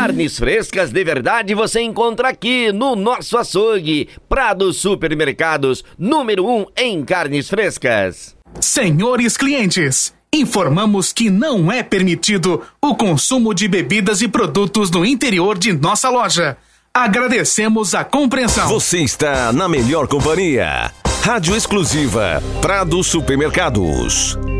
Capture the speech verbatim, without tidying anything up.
Carnes frescas de verdade você encontra aqui no nosso açougue. Prado Supermercados, número um em carnes frescas. Senhores clientes, informamos que não é permitido o consumo de bebidas e produtos no interior de nossa loja. Agradecemos a compreensão. Você está na melhor companhia. Rádio exclusiva Prado Supermercados.